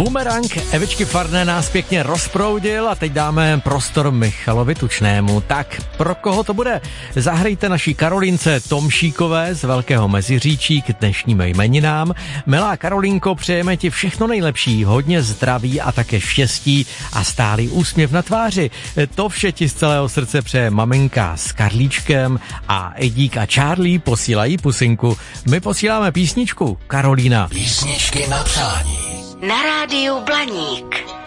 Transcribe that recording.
Bumerang Evičky Farné nás pěkně rozproudil a teď dáme prostor Michalovi Tučnému. Tak pro koho to bude? Zahrajte naší Karolince Tomšíkové z Velkého Meziříčí k dnešním jmeninám. Milá Karolinko, přejeme ti všechno nejlepší, hodně zdraví a také štěstí a stálý úsměv na tváři. To vše ti z celého srdce přeje maminka s Karlíčkem a Edík a Charlie posílají pusinku. My posíláme písničku Karolína. Písničky na přání. Na rádiu Blaník.